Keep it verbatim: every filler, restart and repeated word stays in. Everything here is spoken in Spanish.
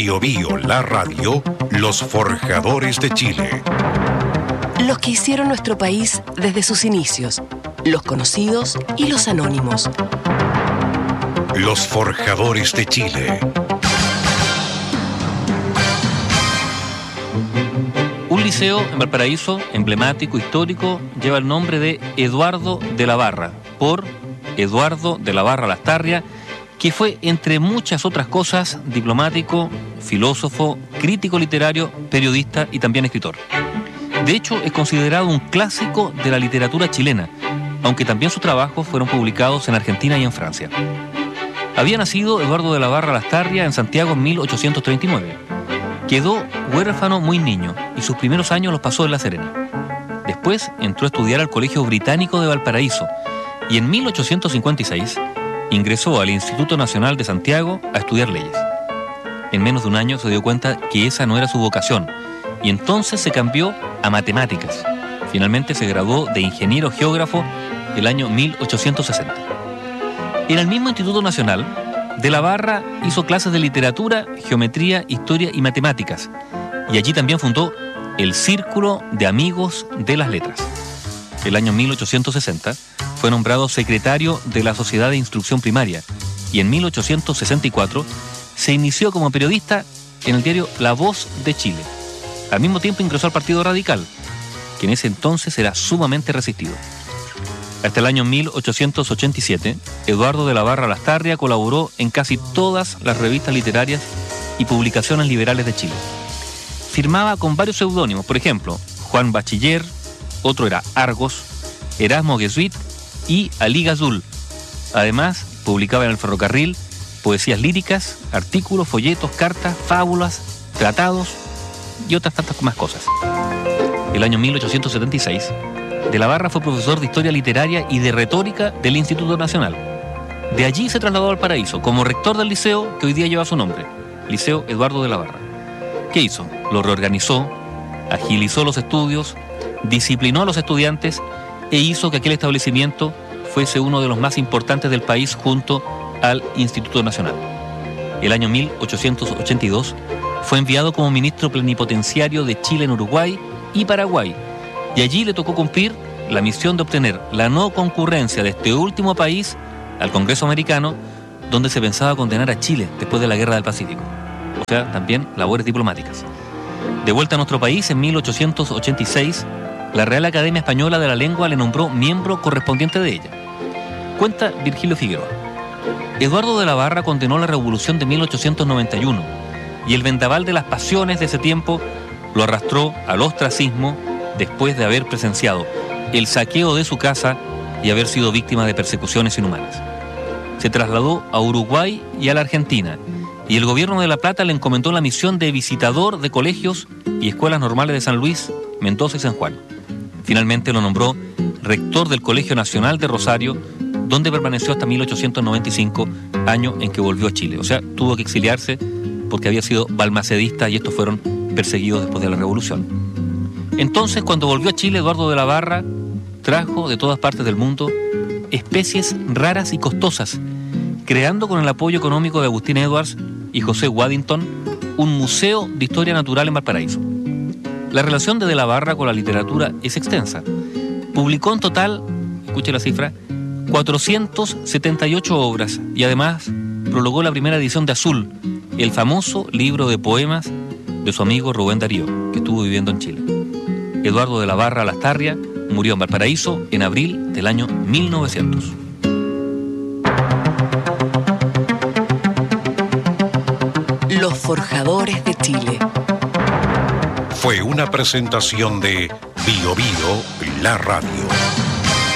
Bio Bio, la radio, los forjadores de Chile. Los que hicieron nuestro país desde sus inicios, los conocidos y los anónimos. Los forjadores de Chile. Un liceo en Valparaíso, emblemático, histórico, lleva el nombre de Eduardo de la Barra, por Eduardo de la Barra Lastarria, que fue, entre muchas otras cosas, diplomático, filósofo, crítico literario, periodista y también escritor. De hecho, es considerado un clásico de la literatura chilena, aunque también sus trabajos fueron publicados en Argentina y en Francia. Había nacido Eduardo de la Barra Lastarria en Santiago en mil ochocientos treinta y nueve. Quedó huérfano muy niño y sus primeros años los pasó en La Serena. Después entró a estudiar al Colegio Británico de Valparaíso y en mil ochocientos cincuenta y seis ingresó al Instituto Nacional de Santiago a estudiar leyes. En menos de un año se dio cuenta que esa no era su vocación y entonces se cambió a matemáticas. Finalmente se graduó de ingeniero geógrafo el año mil ochocientos sesenta. En el mismo Instituto Nacional, de la Barra hizo clases de literatura, geometría, historia y matemáticas, y allí también fundó el Círculo de Amigos de las Letras. El año mil ochocientos sesenta fue nombrado secretario de la Sociedad de Instrucción Primaria y en mil ochocientos sesenta y cuatro se inició como periodista en el diario La Voz de Chile. Al mismo tiempo ingresó al Partido Radical, que en ese entonces era sumamente resistido. Hasta el año mil ochocientos ochenta y siete, Eduardo de la Barra Lastarria colaboró en casi todas las revistas literarias y publicaciones liberales de Chile. Firmaba con varios seudónimos, por ejemplo, Juan Bachiller, otro era Argos, Erasmo Guesuit y Ali Gazul. Además, publicaba en El Ferrocarril poesías líricas, artículos, folletos, cartas, fábulas, tratados y otras tantas más cosas. El año mil ochocientos setenta y seis, de la Barra fue profesor de Historia Literaria y de Retórica del Instituto Nacional. De allí se trasladó al Valparaíso como rector del liceo que hoy día lleva su nombre, Liceo Eduardo de la Barra. ¿Qué hizo? Lo reorganizó, agilizó los estudios, disciplinó a los estudiantes e hizo que aquel establecimiento fuese uno de los más importantes del país junto al Instituto Nacional. El año mil ochocientos ochenta y dos fue enviado como ministro plenipotenciario de Chile en Uruguay y Paraguay, y allí le tocó cumplir la misión de obtener la no concurrencia de este último país al Congreso americano, donde se pensaba condenar a Chile después de la Guerra del Pacífico. O sea, también labores diplomáticas. De vuelta a nuestro país, en mil ochocientos ochenta y seis, la Real Academia Española de la Lengua le nombró miembro correspondiente de ella. Cuenta Virgilio Figueroa. Eduardo de la Barra condenó la Revolución de mil ochocientos noventa y uno y el vendaval de las pasiones de ese tiempo lo arrastró al ostracismo después de haber presenciado el saqueo de su casa y haber sido víctima de persecuciones inhumanas. Se trasladó a Uruguay y a la Argentina, y el gobierno de La Plata le encomendó la misión de visitador de colegios y escuelas normales de San Luis, Mendoza y San Juan. Finalmente lo nombró rector del Colegio Nacional de Rosario, donde permaneció hasta mil ochocientos noventa y cinco, año en que volvió a Chile. O sea, tuvo que exiliarse porque había sido balmacedista y estos fueron perseguidos después de la Revolución. Entonces, cuando volvió a Chile, Eduardo de la Barra trajo de todas partes del mundo especies raras y costosas, creando con el apoyo económico de Agustín Edwards y José Waddington un museo de historia natural en Valparaíso. La relación de De la Barra con la literatura es extensa. Publicó en total, escuche la cifra, cuatrocientas setenta y ocho obras y además prologó la primera edición de Azul, el famoso libro de poemas de su amigo Rubén Darío, que estuvo viviendo en Chile. Eduardo de la Barra Lastarria murió en Valparaíso en abril del año mil novecientos. Los forjadores de Chile. Fue una presentación de Bio Bio, la radio.